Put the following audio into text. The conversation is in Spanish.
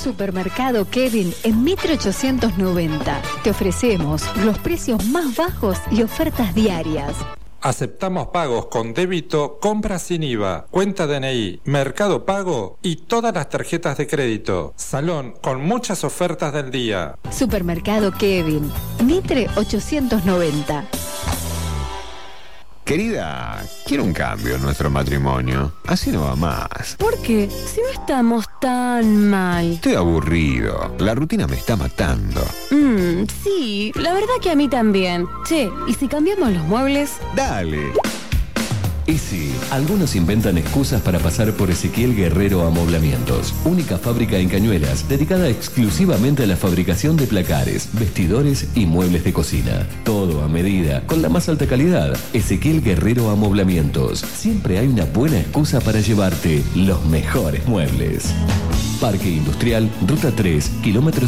Supermercado Kevin en Mitre 890. Te ofrecemos los precios más bajos y ofertas diarias. Aceptamos pagos con débito, compra sin IVA, cuenta DNI, Mercado Pago y todas las tarjetas de crédito. Salón con muchas ofertas del día. Supermercado Kevin, Mitre 890. Querida, quiero un cambio en nuestro matrimonio. Así no va más. ¿Por qué? Si no estamos tan mal. Estoy aburrido. La rutina me está matando. Sí, la verdad que a mí también. Che, ¿y si cambiamos los muebles? Dale. Y sí, algunos inventan excusas para pasar por Ezequiel Guerrero Amoblamientos, única fábrica en Cañuelas dedicada exclusivamente a la fabricación de placares, vestidores y muebles de cocina. Todo a medida, con la más alta calidad. Ezequiel Guerrero Amoblamientos. Siempre hay una buena excusa para llevarte los mejores muebles. Parque Industrial, Ruta 3, kilómetro